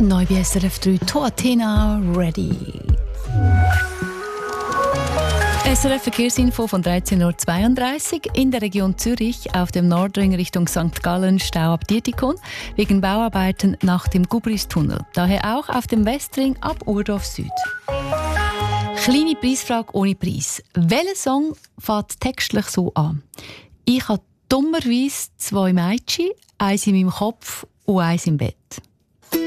Neu bei SRF 3 Toatina ready. SRF Verkehrsinfo von 13.32 Uhr in der Region Zürich auf dem Nordring Richtung St. Gallen Stau ab Dietikon wegen Bauarbeiten nach dem Gubristunnel. Daher auch auf dem Westring ab Urdorf Süd. Kleine Preisfrage ohne Preis. Welcher Song fängt textlich so an? Ich habe dummerweise 2 Mädchen, eins in meinem Kopf und eins im Bett.